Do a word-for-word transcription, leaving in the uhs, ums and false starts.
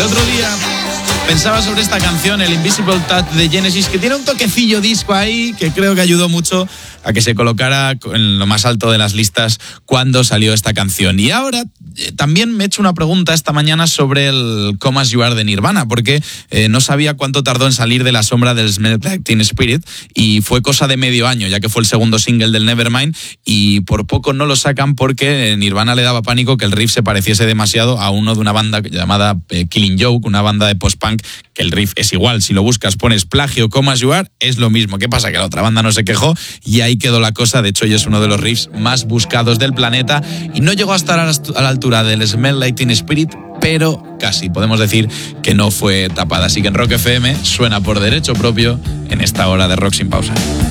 El otro día pensaba sobre esta canción, el Invisible Touch de Genesis, que tiene un toquecillo disco ahí que creo que ayudó mucho a que se colocara en lo más alto de las listas cuando salió esta canción. Y ahora eh, también me he hecho una pregunta esta mañana sobre el Come As You Are de Nirvana, porque eh, no sabía cuánto tardó en salir de la sombra del Smell Like Teen Spirit, y fue cosa de medio año, ya que fue el segundo single del Nevermind, y por poco no lo sacan porque Nirvana le daba pánico que el riff se pareciese demasiado a uno de una banda llamada eh, Killing Joke, una banda de post-punk, que el riff es igual. Si lo buscas, pones plagio Come As You Are, es lo mismo. ¿Qué pasa? Que la otra banda no se quejó y ahí quedó la cosa. De hecho, hoy es uno de los riffs más buscados del planeta y no llegó a estar a la altura del Smell Like Teen Spirit, pero casi. Podemos decir que no fue tapada. Así que en Rock F M suena por derecho propio en esta hora de Rock Sin Pausa.